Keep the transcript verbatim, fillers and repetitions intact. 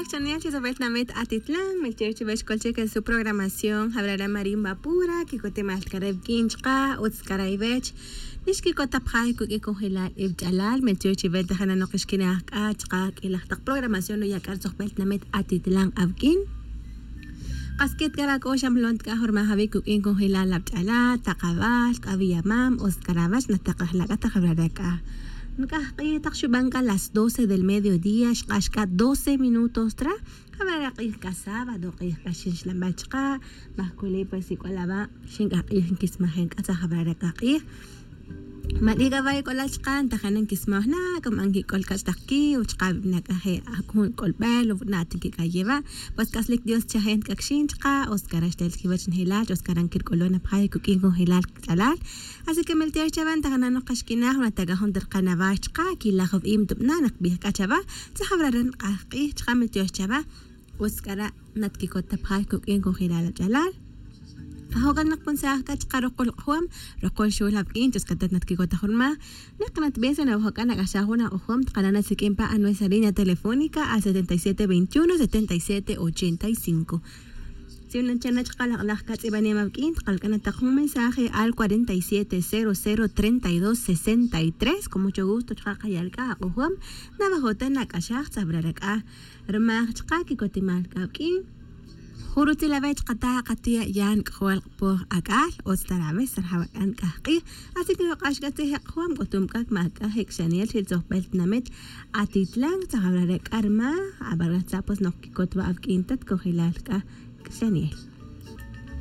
Hola, Chaniel, Chisabel Namet Atitlán, Melchir Besh Colche que su programación hablará Marimba Pura, Kikote Malkareb Kinchka, Utskarayvech, Nishkiko Tapjai, Kuki Congelar Ibjalal, Melchir Chibel de Hananokiskina Achkak, y la programación no yakar Sobel Namet Atitlán Abkin. Kasket Garako Shamlont Kahorma Havi Kukin Congelar Labjala, Takabal, Kabiyamam, Oskaravash, Natakahlagata Habradeka. Nakakaya takshubanka las doce del mediodía, shkashka doce minutos tra, kabarakih kasaba, dokih kashinsh lambachka, mahkuli pa si kolaba, shingakih kismahen kasa kabarakakih. Maliga bay kolachkan, takanan kismah na, kamanggi kolkastaki, uchkab nakahe akun kolbel, natin kikayeva, pues kaslik Dios chahen kakshinchka, Oscarash del kibach hilal, Oscaran kirkolona pay kukin con hilal salal. Así que meltiar chaban takanan kashkinah, una tagahon der kanavachka, kilahov im dubna nakbih kachaba, sahabraran akih, chameltiar chaba, Oscara natkikota pay kukin con hilal salal. Ahogan nakpunsa kach karokol huam rokol shulab kintos katat natkikota horma naknat besa na hokan nagasahuna ohom kanana sikimpa a nuestra línea telefónica a setenta y siete veintiuno setenta y siete ochenta y cinco. Si una chana chkalak kats ibani mabkin kalkana takung mensaje al cuarenta y siete cero cero treinta y dos sesenta y tres con mucho gusto chkakayalka ohom nabahotan nakashah sabraraka remach chkakikotimal kabkin Huruti la vez kata katia yan kwal po akal o starabe sarhawakan kahki así que kash kate kwam kutum kak maka hexaniel silzo belt namet atitlang sa kabrarek arma abarat sapos nokikot wa avkintat ko hilalka hexaniel